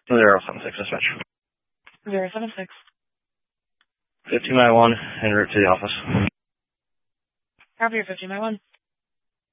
076, dispatch. 076. 15 by 1, en route to the office. Copy your 15 by 1.